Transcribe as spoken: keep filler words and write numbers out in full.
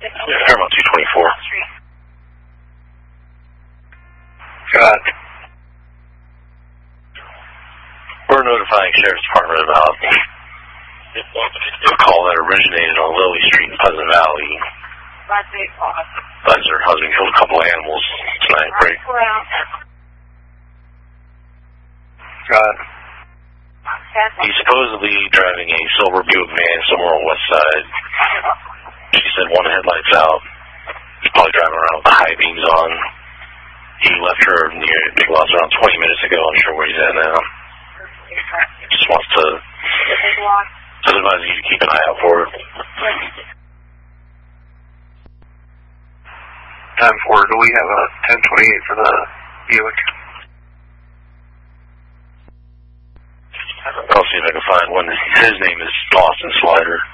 Paramount two twenty-four. Got it. We're notifying Sheriff's Department about a call that originated on Lily Street in Pleasant Valley. That's her husband killed a couple of animals tonight, right? Got it. He's supposedly driving a silver Buick van somewhere on the west side. She said one headlight's out. He's probably driving around with the high beams on. He left her near Big Lots around twenty minutes ago. I'm sure where he's at now. Just wants to just advise you to keep an eye out for it. Time for, do we have a ten twenty-eight for the Buick? I'll see if I can find one. His name is Austin Slider.